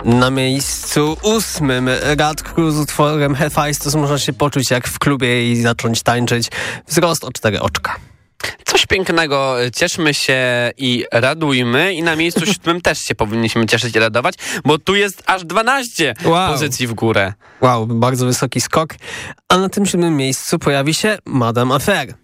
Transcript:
Na miejscu 8 Radku z utworem Hephaistos można się poczuć jak w klubie i zacząć tańczyć. Wzrost o 4 oczka. Coś pięknego, cieszmy się i radujmy i na miejscu 7 też się powinniśmy cieszyć i radować, bo tu jest aż 12 pozycji w górę. Wow, bardzo wysoki skok. A na tym 7 miejscu pojawi się Madame Affair.